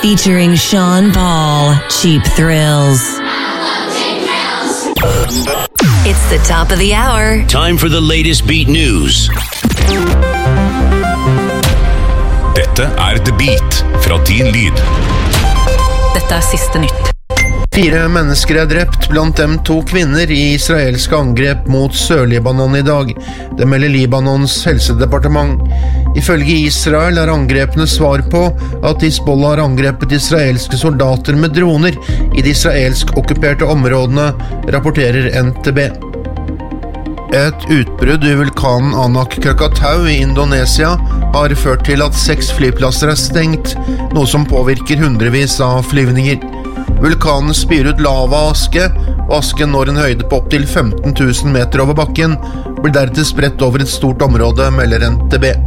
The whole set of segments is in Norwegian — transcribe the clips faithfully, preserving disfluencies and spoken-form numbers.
Featuring Sean Paul, Cheap Thrills. It's the top of the hour. Time for the latest beat news. Dette er The Beat fra Din Lyd. Dette er siste nytt. Fire mennesker er drept, blant dem to kvinner i israelske angrep mot Sør-Libanon i dag. Det melder Libanons helsedepartement. Ifølge Israel er angrepene svar på at Hizbollah har angrepet israelske soldater med droner i de israelsk okkuperte områdene, rapporterer N T B. Et utbrudd i vulkanen Anak Krakatau i Indonesia har ført til at seks flyplasser er stengt, noe som påvirker hundrevis av flyvninger. Vulkanen spyr ut lava og aske, og asken når en høyde på opp til femten tusen meter over bakken, blir deretter spredt over et stort område, melder N T B.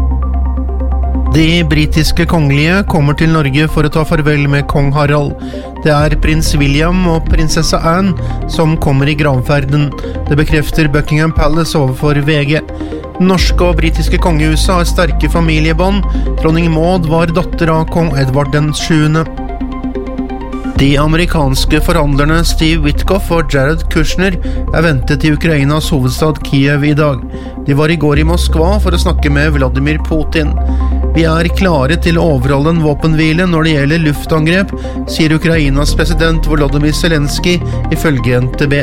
De britiske kongelige kommer til Norge for å ta farvel med kong Harald. Det er prins William og prinsesse Anne som kommer i gravferden. Det bekrefter Buckingham Palace overfor V G. Norske og britiske kongehuset har sterke familiebånd. Dronning Maud var datter av kong Edvard den sjuende. De amerikanske forhandlerne Steve Witkoff og Jared Kushner er ventet i Ukrainas hovedstad Kiev i dag. De var i går i Moskva for å snakke med Vladimir Putin. Vi er klare til å overholde en våpenhvile når det gjelder luftangrep, sier Ukrainas president Volodymyr Zelensky ifølge N T B.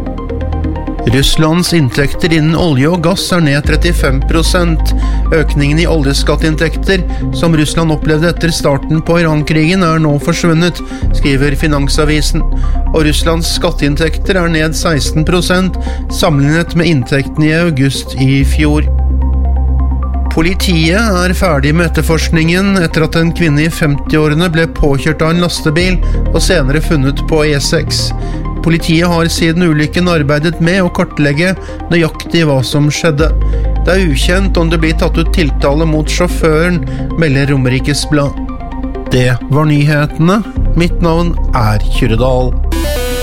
Russlands inntekter innen olje og gass er ned trettifem prosent. Økningen i oljeskatteinntekter, som Russland opplevde etter starten på Iran-krigen, er nå forsvunnet, skriver Finansavisen. Og Russlands skatteinntekter er ned seksten prosent, sammenlignet med inntektene i august i fjor. Politiet er ferdig med etterforskningen etter at en kvinne i femti-årene ble påkjørt av en lastebil og senere funnet på E seks. Politiet har siden ulykken arbeidet med å kartlegge nøyaktig hva som skjedde. Det er ukjent om det blir tatt ut tiltale mot sjåføren, melder Romerikes Blad. Det var nyhetene. Mitt navn er Kyrre Dahl.